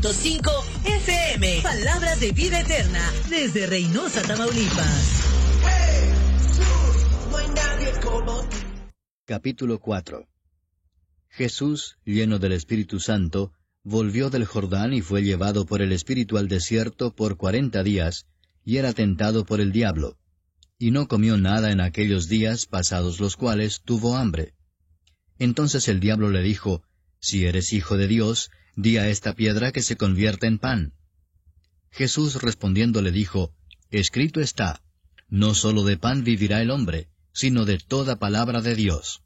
90.5 FM. Palabra de vida eterna desde Reynosa, Tamaulipas. Capítulo 4. Jesús, lleno del Espíritu Santo, volvió del Jordán y fue llevado por el Espíritu al desierto por 40 días, y era tentado por el diablo. Y no comió nada en aquellos días, pasados los cuales tuvo hambre. Entonces el diablo le dijo, Si eres hijo de Dios, di a esta piedra que se convierta en pan. Jesús respondiendo le dijo, Escrito está, no sólo de pan vivirá el hombre, sino de toda palabra de Dios.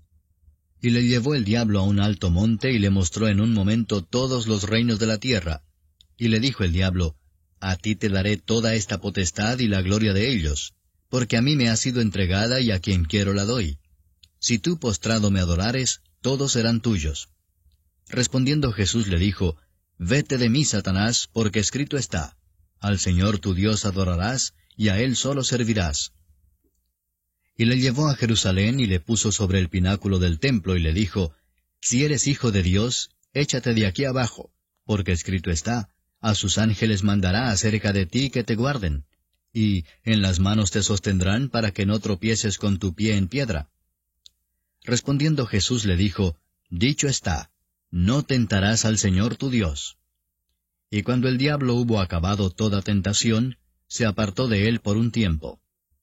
Y le llevó el diablo a un alto monte y le mostró en un momento todos los reinos de la tierra. Y le dijo el diablo, A ti te daré toda esta potestad y la gloria de ellos, porque a mí me ha sido entregada y a quien quiero la doy. Si tú postrado me adorares, todos serán tuyos. Respondiendo Jesús le dijo, Vete de mí, Satanás, porque escrito está, Al Señor tu Dios adorarás, y a Él solo servirás. Y le llevó a Jerusalén y le puso sobre el pináculo del templo y le dijo, Si eres hijo de Dios, échate de aquí abajo, porque escrito está, A sus ángeles mandará acerca de ti que te guarden, y en las manos te sostendrán para que no tropieces con tu pie en piedra. Respondiendo Jesús le dijo, Dicho está, no tentarás al Señor tu Dios. Y cuando el diablo hubo acabado toda tentación, se apartó de él por un tiempo.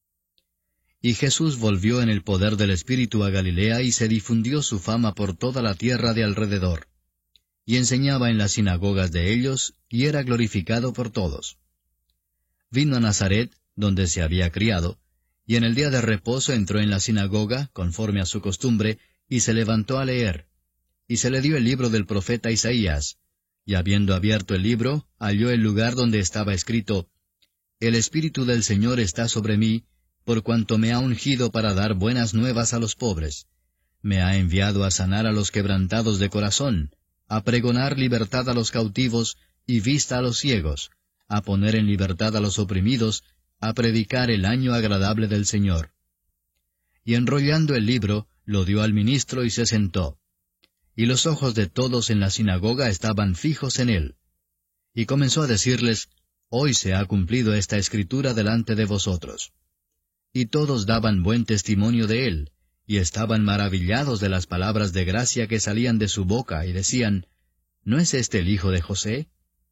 Y Jesús volvió en el poder del Espíritu a Galilea y se difundió su fama por toda la tierra de alrededor. Y enseñaba en las sinagogas de ellos, y era glorificado por todos. Vino a Nazaret, donde se había criado, y en el día de reposo entró en la sinagoga, conforme a su costumbre, y se levantó a leer. Y se le dio el libro del profeta Isaías, y habiendo abierto el libro, halló el lugar donde estaba escrito, El Espíritu del Señor está sobre mí, por cuanto me ha ungido para dar buenas nuevas a los pobres. Me ha enviado a sanar a los quebrantados de corazón, a pregonar libertad a los cautivos y vista a los ciegos, a poner en libertad a los oprimidos, a predicar el año agradable del Señor. Y enrollando el libro, lo dio al ministro y se sentó. Y los ojos de todos en la sinagoga estaban fijos en él. Y comenzó a decirles, Hoy se ha cumplido esta escritura delante de vosotros. Y todos daban buen testimonio de él, y estaban maravillados de las palabras de gracia que salían de su boca, y decían, ¿No es este el hijo de José?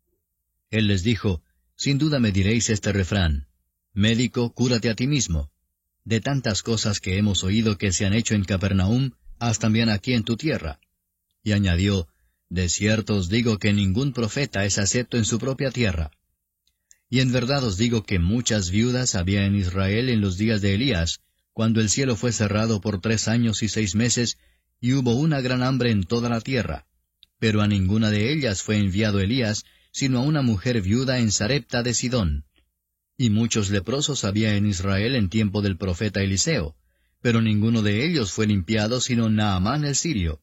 Él les dijo, Sin duda me diréis este refrán, Médico, cúrate a ti mismo. De tantas cosas que hemos oído que se han hecho en Capernaum, haz también aquí en tu tierra. Y añadió, De cierto os digo que ningún profeta es acepto en su propia tierra. Y en verdad os digo que muchas viudas había en Israel en los días de Elías, cuando el cielo fue cerrado por 3 años y 6 meses, y hubo una gran hambre en toda la tierra. Pero a ninguna de ellas fue enviado Elías, sino a una mujer viuda en Sarepta de Sidón. Y muchos leprosos había en Israel en tiempo del profeta Eliseo, pero ninguno de ellos fue limpiado sino Naamán el sirio.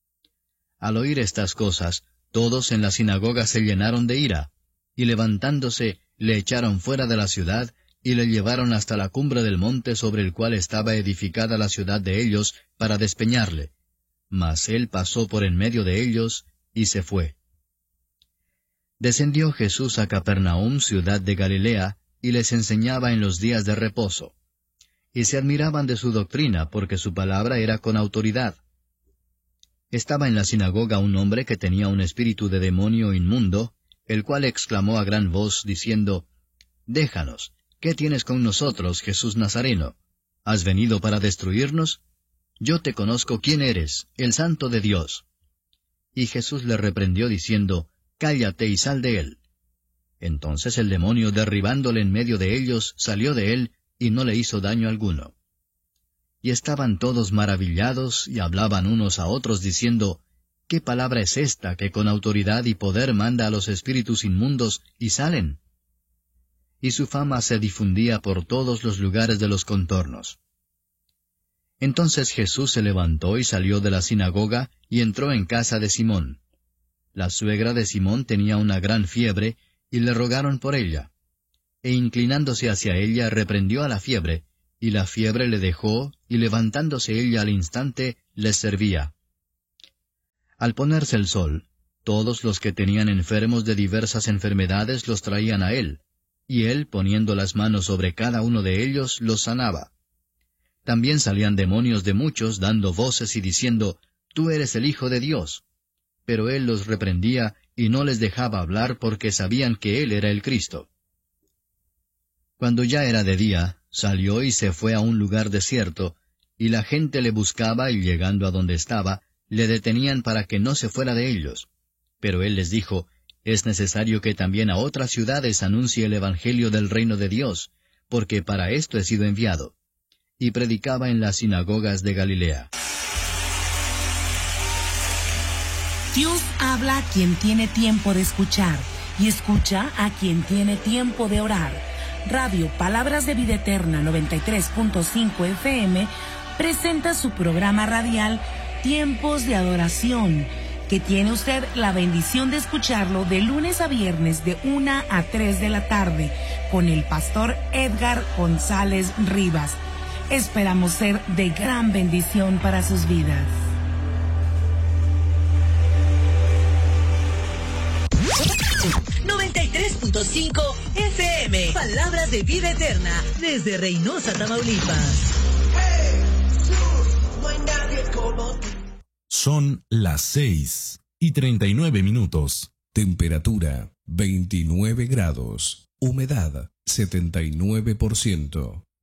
Al oír estas cosas, todos en la sinagoga se llenaron de ira, y levantándose, le echaron fuera de la ciudad, y le llevaron hasta la cumbre del monte sobre el cual estaba edificada la ciudad de ellos, para despeñarle. Mas él pasó por en medio de ellos, y se fue. Descendió Jesús a Capernaum, ciudad de Galilea, y les enseñaba en los días de reposo. Y se admiraban de su doctrina, porque su palabra era con autoridad. Estaba en la sinagoga un hombre que tenía un espíritu de demonio inmundo, el cual exclamó a gran voz, diciendo, Déjanos, ¿qué tienes con nosotros, Jesús Nazareno? ¿Has venido para destruirnos? Yo te conozco quién eres, el Santo de Dios. Y Jesús le reprendió diciendo, Cállate y sal de él. Entonces el demonio, derribándole en medio de ellos, salió de él, y no le hizo daño alguno. Y estaban todos maravillados, y hablaban unos a otros, diciendo, ¿Qué palabra es esta que con autoridad y poder manda a los espíritus inmundos, y salen? Y su fama se difundía por todos los lugares de los contornos. Entonces Jesús se levantó y salió de la sinagoga, y entró en casa de Simón. La suegra de Simón tenía una gran fiebre, y le rogaron por ella. E inclinándose hacia ella, reprendió a la fiebre, y la fiebre le dejó, y levantándose ella al instante, les servía. Al ponerse el sol, Todos los que tenían enfermos de diversas enfermedades los traían a él, y él, poniendo las manos sobre cada uno de ellos, los sanaba. También salían demonios de muchos, dando voces y diciendo, «Tú eres el Hijo de Dios». Pero él los reprendía y no les dejaba hablar porque sabían que él era el Cristo. Cuando ya era de día, salió y se fue a un lugar desierto, y la gente le buscaba y llegando a donde estaba, le detenían para que no se fuera de ellos. Pero él les dijo, «Es necesario que también a otras ciudades anuncie el Evangelio del reino de Dios, porque para esto he sido enviado». Y predicaba en las sinagogas de Galilea. Dios habla a quien tiene tiempo de escuchar, y escucha a quien tiene tiempo de orar. Radio Palabras de Vida Eterna 93.5 FM presenta su programa radial Tiempos de Adoración, que tiene usted la bendición de escucharlo de lunes a viernes de 1 a 3 de la tarde con el pastor Edgar González Rivas. Esperamos ser de gran bendición para sus vidas. .5 FM, Palabras de Vida Eterna, desde Reynosa, Tamaulipas. Son las 6:39. Temperatura 29 grados. Humedad 79%.